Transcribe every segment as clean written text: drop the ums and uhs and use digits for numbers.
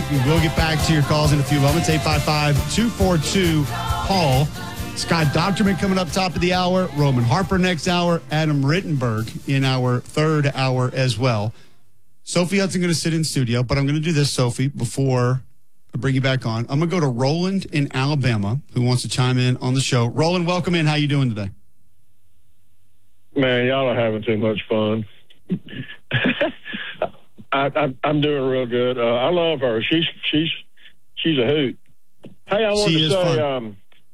We will get back to your calls in a few moments. 855-242-PAUL. Scott Docterman coming up top of the hour. Roman Harper next hour. Adam Rittenberg in our third hour as well. Sophie Hudson going to sit in studio, but I'm going to do this, Sophie, before I bring you back on. I'm going to go to Roland in Alabama, who wants to chime in on the show. Roland, welcome in. How you doing today? Man, y'all are having too much fun. I'm doing real good. I love her. She's a hoot. Hey, I want to say,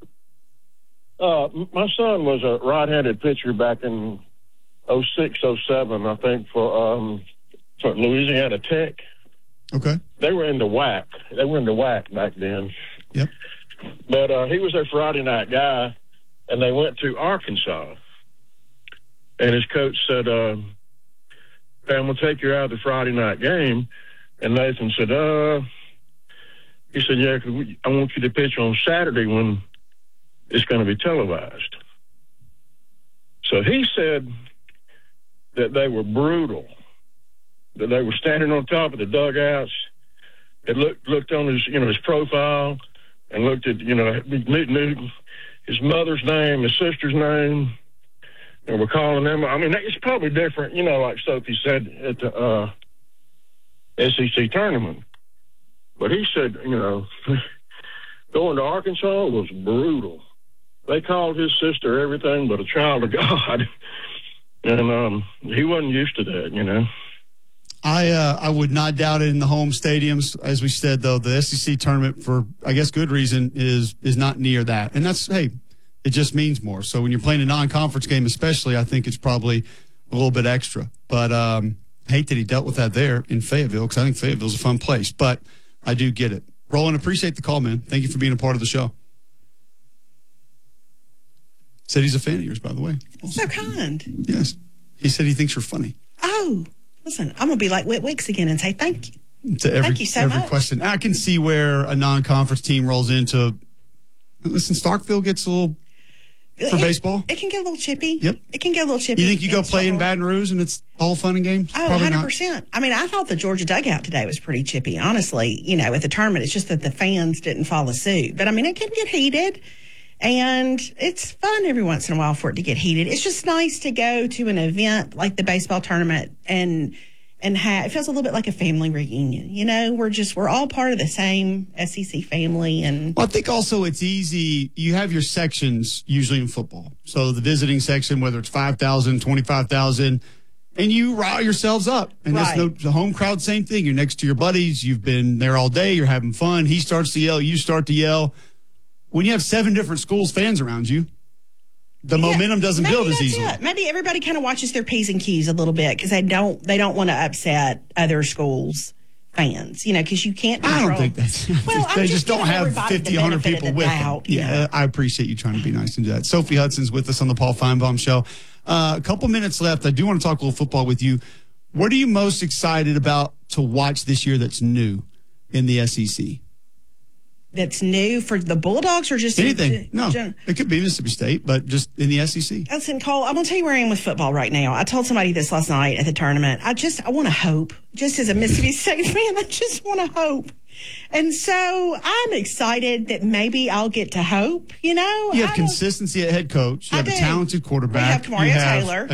my son was a right-handed pitcher back in 06, 07, I think, for Louisiana Tech. Okay. They were in the WAC. They were in the WAC back then. Yep. But he was their Friday night guy, and they went to Arkansas. And his coach said, I'm going to take you out of the Friday night game. And Nathan said, he said, yeah, 'cause I want you to pitch on Saturday when it's going to be televised. So he said that they were brutal, that they were standing on top of the dugouts. It looked on his, his profile and looked at, knew his mother's name, his sister's name, and we're calling them. I mean, it's probably different, like Sophie said at the SEC tournament. But he said, going to Arkansas was brutal. They called his sister everything but a child of God. And he wasn't used to that, I would not doubt it in the home stadiums. As we said, though, the SEC tournament, for, I guess, good reason, is not near that. And that's, hey, it just means more. So when you're playing a non-conference game especially, I think it's probably a little bit extra. But hate that he dealt with that there in Fayetteville, because I think Fayetteville's a fun place. But I do get it. Roland, appreciate the call, man. Thank you for being a part of the show. Said he's a fan of yours, by the way. So kind. Yes. He said he thinks you're funny. Oh, listen, I'm going to be like Whit Wicks again and say thank you. Thank you so much. Question. I can see where a non-conference team rolls into. Listen, Starkville gets a little for baseball. It can get a little chippy. Yep. It can get a little chippy. You think you go play in Baton Rouge and it's all fun and games? Oh, Probably 100%. Not. I mean, I thought the Georgia dugout today was pretty chippy, honestly, at the tournament. It's just that the fans didn't follow suit. But, I mean, it can get heated. And it's fun every once in a while for it to get heated. It's just nice to go to an event like the baseball tournament and have, it feels a little bit like a family reunion. We're all part of the same SEC family. And well, I think also it's easy. You have your sections usually in football. So the visiting section, whether it's 5,000, 25,000, and you rile yourselves up. And right. That's the home crowd, same thing. You're next to your buddies. You've been there all day. You're having fun. He starts to yell. You start to yell. When you have 7 different schools' fans around you, the momentum doesn't build as easily. Maybe everybody kind of watches their P's and Q's a little bit because they don't want to upset other schools' fans, because you can't control. I don't think that's. Well, they just don't have 50, 100 people with them. Yeah, I appreciate you trying to be nice and do that. Sophie Hudson's with us on the Paul Feinbaum Show. A couple minutes left. I do want to talk a little football with you. What are you most excited about to watch this year that's new in the SEC? That's new for the Bulldogs or just anything? No, it could be Mississippi State, but just in the SEC. Listen, Cole, I'm going to tell you where I am with football right now. I told somebody this last night at the tournament. I want to hope. Just as a Mississippi State fan, I just want to hope. And so I'm excited that maybe I'll get to hope, You have consistency at head coach. You have a talented quarterback. We have Mario Taylor.